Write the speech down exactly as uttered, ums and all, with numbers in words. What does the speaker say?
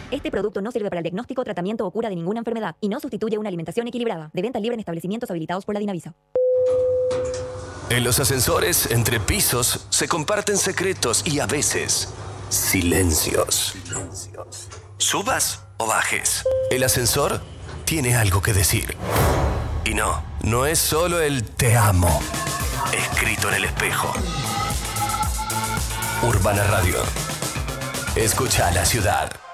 Este producto no sirve para el diagnóstico, tratamiento o cura de ninguna enfermedad y no sustituye una alimentación equilibrada. De venta libre en establecimientos habilitados por la Dinavisa. En los ascensores, entre pisos, se comparten secretos y a veces silencios. Subas o bajes, el ascensor tiene algo que decir. Y no, no es solo el te amo escrito en el espejo. Urbana Radio. Escucha la ciudad.